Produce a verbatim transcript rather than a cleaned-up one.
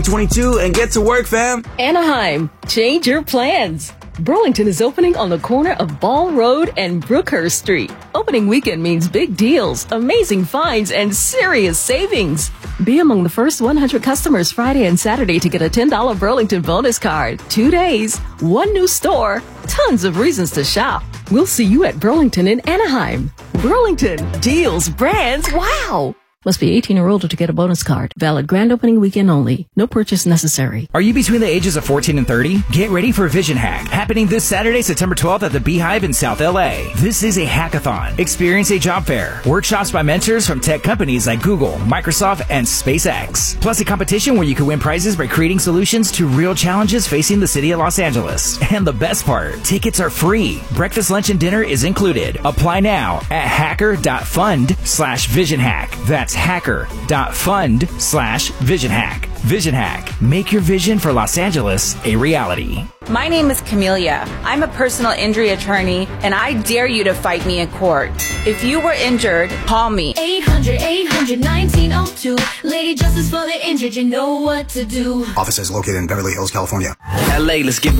twenty-two and get to work, fam. Anaheim, change your plans. Burlington is opening on the corner of Ball Road and Brookhurst Street. Opening weekend means big deals, amazing finds, and serious savings. Be among the first one hundred customers Friday and Saturday to get a ten dollars Burlington bonus card. Two days, one new store, tons of reasons to shop. We'll see you at Burlington in Anaheim. Burlington, deals, brands, wow! Must be eighteen or older to get a bonus card. Valid grand opening weekend only. No purchase necessary. Are you between the ages of fourteen and thirty? Get ready for Vision Hack, happening this Saturday, September twelfth at the Beehive in South L A. This is a hackathon. Experience a job fair, workshops by mentors from tech companies like Google, Microsoft, and SpaceX. Plus a competition where you can win prizes by creating solutions to real challenges facing the city of Los Angeles. And the best part, tickets are free. Breakfast, lunch, and dinner is included. Apply now at hacker.fund slash vision hack. That's hacker.fund slash vision hack. Vision Hack. Make your vision for Los Angeles a reality. My name is Camelia. I'm a personal injury attorney, and I dare you to fight me in court. If you were injured, call me. eight hundred, eight hundred, nineteen oh two. Lady Justice for the injured, you know what to do. Office is located in Beverly Hills, California. L A, let's get back.